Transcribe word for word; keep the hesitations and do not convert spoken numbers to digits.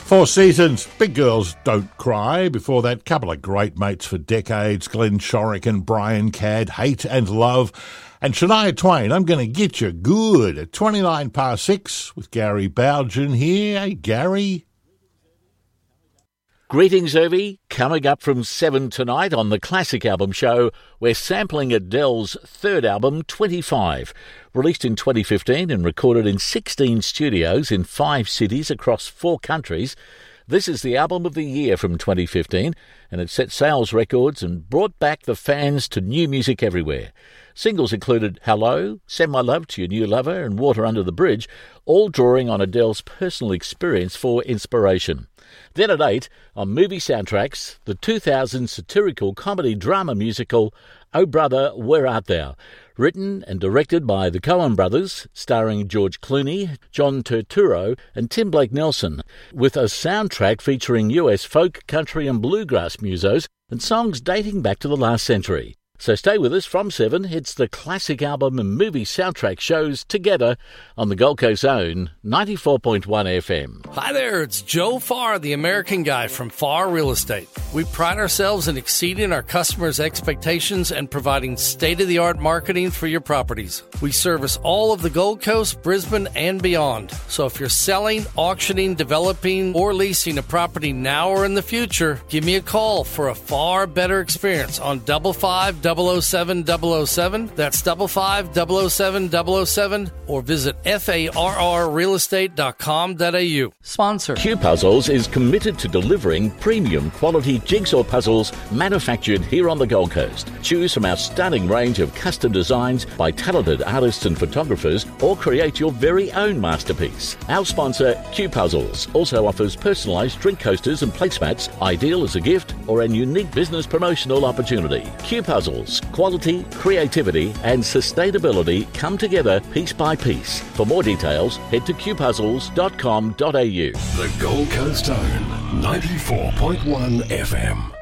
Four Seasons, Big Girls Don't Cry. Before that, couple of great mates for decades, Glenn Shorrock and Brian Cadd, Hate and Love. And Shania Twain, I'm going to get you good at twenty-nine past six with Gary Bowden here. Hey, Gary. Greetings, Irvie. Coming up from seven tonight on the Classic Album Show, we're sampling Adele's third album, twenty-five. Released in twenty fifteen and recorded in sixteen studios in five cities across four countries, this is the album of the year from twenty fifteen, and it set sales records and brought back the fans to new music everywhere. Singles included Hello, Send My Love to Your New Lover and Water Under the Bridge, all drawing on Adele's personal experience for inspiration. Then at eight, on movie soundtracks, the two thousand satirical comedy drama musical Oh Brother, Where Art Thou? Written and directed by the Coen brothers, starring George Clooney, John Turturro and Tim Blake Nelson, with a soundtrack featuring U S folk, country and bluegrass musos and songs dating back to the last century. So stay with us from seven. It's the Classic Album and Movie Soundtrack shows together on the Gold Coast's own ninety-four point one F M. Hi there, it's Joe Farr, the American Guy from Farr Real Estate. We pride ourselves in exceeding our customers' expectations and providing state-of-the-art marketing for your properties. We service all of the Gold Coast, Brisbane, and beyond. So if you're selling, auctioning, developing, or leasing a property now or in the future, give me a call for a far better experience on double five double oh seven double oh seven. That's double five double oh seven double oh seven, or visit F A R R real estate dot com dot A U. Sponsor. Q Puzzles is committed to delivering premium quality jigsaw puzzles manufactured here on the Gold Coast. Choose from our stunning range of custom designs by talented artists and photographers, or create your very own masterpiece. Our sponsor, Q Puzzles, also offers personalised drink coasters and placemats, ideal as a gift or a unique business promotional opportunity. Q Puzzles. Quality, creativity and sustainability come together piece by piece. For more details, head to q puzzles dot com dot A U. The Gold Coast own ninety-four point one F M.